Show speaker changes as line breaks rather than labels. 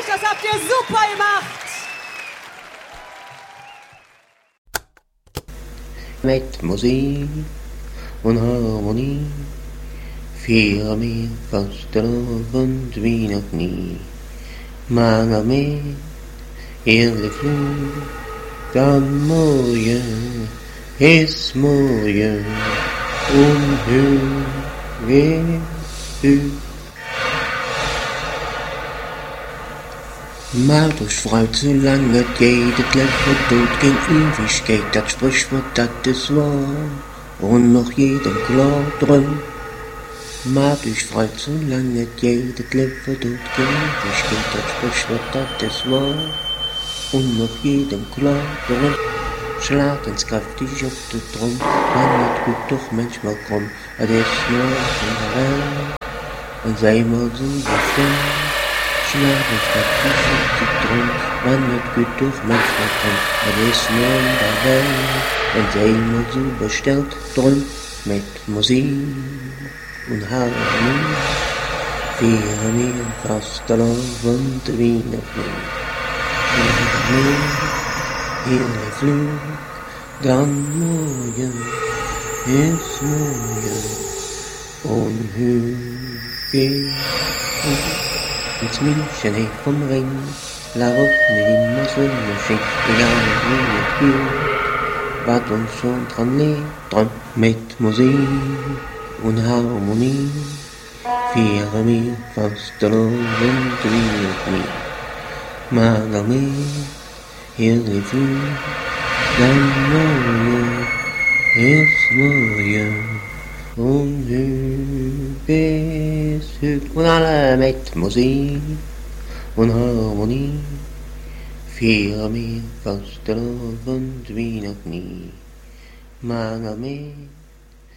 euch, das habt ihr super gemacht.
Mit Musik und Harmonie feiern wir Fastelavond wie noch nie. Mal mehr, ehrlich Flug, dann morgen ist morgen und höher. Macht euch frei, zu lange geht, das Leben tut gegen Ewigkeit, das Sprichwort, das ist wahr, und noch jedem klar drin. Macht euch frei, zu lange geht, das Leben tut gegen Ewigkeit, das Sprichwort, das ist wahr, und noch jedem klar drin. Schlag ins kräftig auf den Drum, man wird gut doch manchmal kommen, das ist nur in der Welt, und sei mal so befreit. Schlag ins kräftig auf den Drum, man wird gut doch manchmal kommen, das ist nur in der Welt, und sei mal so bestellt drum, mit Musik und Harmonie, feiern wir Fastelavond wie noch nie. Hier Flug, dann morgen ist morgen und Hügel. Ins München hey vom Ring, la Route immer so schön, egal wie es geht, was uns schon dran liegt, dran mit Musik und Harmonie, feiern wir Fastelavond wie noch nie. Mal mehr, hier lebt Flug, dann morgen ist morgen und Hügel ist Hügel. Und alle mit Musik und Harmonie feiern wir Fastelavond wie noch nie. Mal mehr.